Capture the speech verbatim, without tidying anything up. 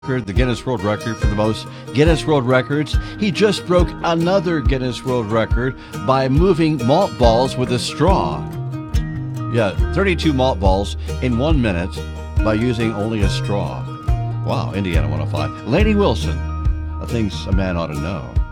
The Guinness World Record for the most Guinness World Records. He just broke another Guinness World Record by moving malt balls with a straw. Yeah, thirty-two malt balls in one minute by using only a straw. Wow, Indiana one oh five. Lainey Wilson, things a man ought to know.